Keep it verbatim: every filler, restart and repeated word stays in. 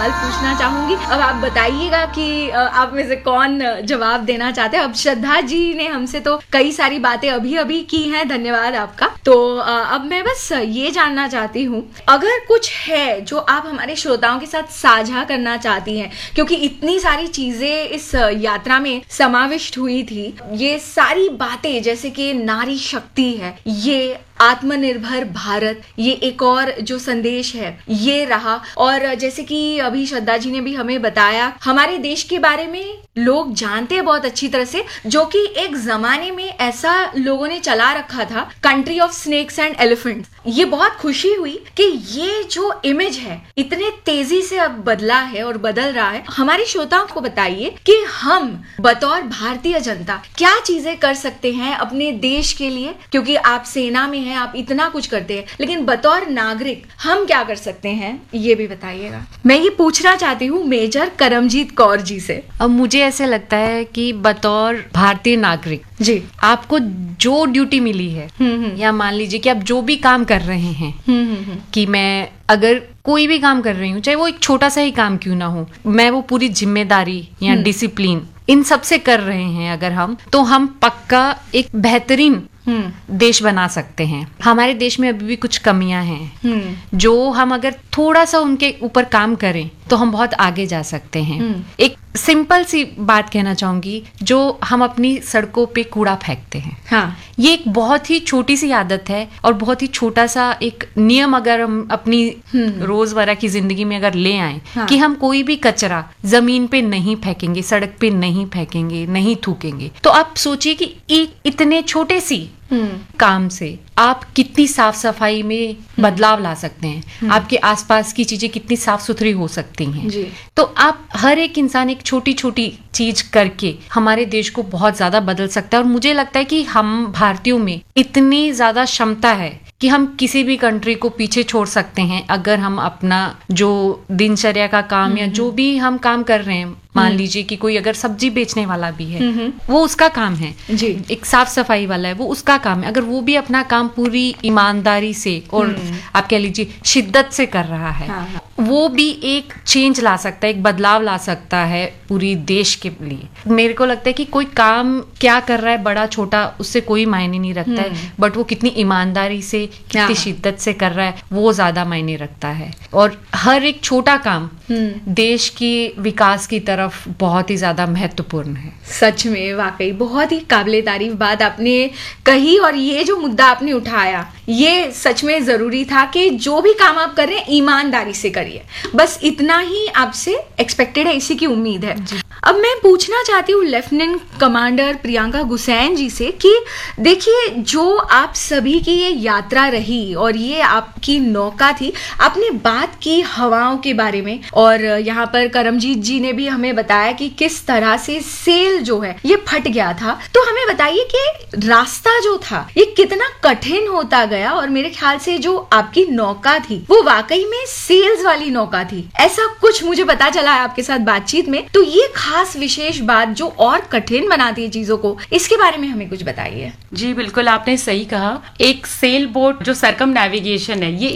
सवाल पूछना चाहूंगी। अब आप बताइएगा कि आप में से कौन जवाब देना चाहते हैं। अब श्रद्धा जी ने हमसे तो कई सारी बातें अभी अभी की हैं, धन्यवाद आपका। तो अब मैं बस ये जानना चाहती हूँ, अगर कुछ है जो आप हमारे श्रोताओं के साथ साझा करना चाहती हैं, क्योंकि इतनी सारी चीजें इस यात्रा में समाविष्ट हुई थी, ये सारी बातें जैसे कि नारी शक्ति है, ये आत्मनिर्भर भारत, ये एक और जो संदेश है ये रहा, और जैसे कि अभी श्रद्धा जी ने भी हमें बताया, हमारे देश के बारे में लोग जानते हैं बहुत अच्छी तरह से, जो कि एक जमाने में ऐसा लोगों ने चला रखा था, country of snakes and elephants. ये बहुत खुशी हुई कि ये जो इमेज है इतने तेजी से अब बदला है और बदल रहा है। हमारे श्रोताओं को बताइए कि हम बतौर भारतीय जनता क्या चीजें कर सकते हैं अपने देश के लिए, क्योंकि आप सेना में हैं, आप इतना कुछ करते हैं, लेकिन बतौर नागरिक हम क्या कर सकते हैं, ये भी बताइएगा। मैं ये पूछना चाहती हूँ मेजर करमजीत कौर जी से। अब मुझे ऐसे लगता है कि बतौर भारतीय नागरिक जी आपको जो ड्यूटी मिली है, या मान लीजिए कि आप जो भी काम कर रहे हैं, कि मैं अगर कोई भी काम कर रही हूँ, चाहे वो एक छोटा सा ही काम क्यों ना हो, मैं वो पूरी जिम्मेदारी या डिसिप्लिन इन सब से कर रहे हैं अगर हम, तो हम पक्का एक बेहतरीन देश बना सकते हैं। हमारे देश में अभी भी कुछ कमियां हैं, जो हम अगर थोड़ा सा उनके ऊपर काम करें तो हम बहुत आगे जा सकते हैं। एक सिंपल सी बात कहना चाहूंगी, जो हम अपनी सड़कों पे कूड़ा फेंकते हैं, हाँ, ये एक बहुत ही छोटी सी आदत है और बहुत ही छोटा सा एक नियम अगर हम अपनी रोजमर्रा की जिंदगी में अगर ले आए, हाँ, कि हम कोई भी कचरा जमीन पे नहीं फेंकेंगे, सड़क पे नहीं फेंकेंगे, नहीं थूकेंगे, तो आप सोचिए कि एक इतने छोटे सी काम से आप कितनी साफ सफाई में बदलाव ला सकते हैं, आपके आसपास की चीजें कितनी साफ सुथरी हो सकती हैं। जी। तो आप हर एक इंसान एक छोटी छोटी चीज करके हमारे देश को बहुत ज्यादा बदल सकता है। और मुझे लगता है कि हम भारतीयों में इतनी ज्यादा क्षमता है कि हम किसी भी कंट्री को पीछे छोड़ सकते हैं, अगर हम अपना जो दिनचर्या का काम या जो भी हम काम कर रहे हैं, मान लीजिए कि कोई अगर सब्जी बेचने वाला भी है, वो उसका काम है जी, एक साफ सफाई वाला है, वो उसका काम है, अगर वो भी अपना काम पूरी ईमानदारी से और आप कह लीजिए शिद्दत से कर रहा है, हाँ, वो भी एक चेंज ला सकता है, एक बदलाव ला सकता है पूरी देश के लिए। मेरे को लगता है कि कोई काम क्या कर रहा है, बड़ा छोटा, उससे कोई मायने नहीं रखता है, बट वो कितनी ईमानदारी से, कितनी शिद्दत से कर रहा है, वो ज्यादा मायने रखता है। और हर एक छोटा काम देश के विकास की तरफ बहुत ही ज्यादा महत्वपूर्ण है। सच में वाकई बहुत ही काबिले तारीफ बात आपने कही, और ये जो मुद्दा आपने उठाया ये सच में जरूरी था कि जो भी काम आप कर रहे हैं ईमानदारी से करिए, बस इतना ही आपसे एक्सपेक्टेड है, इसी की उम्मीद है। अब मैं पूछना चाहती हूँ लेफ्टिनेंट कमांडर प्रियंका गुसैन जी से कि देखिए, जो आप सभी की ये यात्रा रही और ये आपकी नौका थी, आपने बात की हवाओं के बारे में, और यहाँ पर करमजीत जी ने भी हमें बताया कि किस तरह से सेल जो है ये फट गया था। तो हमें बताइए कि रास्ता जो था ये कितना कठिन होता गया, और मेरे ख्याल से जो आपकी नौका थी वो वाकई में सेल्स वाली नौका थी, ऐसा कुछ मुझे पता चला है आपके साथ बातचीत में। तो ये खास विशेष बात जो और कठिन बनाती है चीजों को, इसके बारे में हमें कुछ बताइए। जी बिल्कुल, आपने सही कहा। एक सेल बोट जो सर्कम नेविगेशन है, ये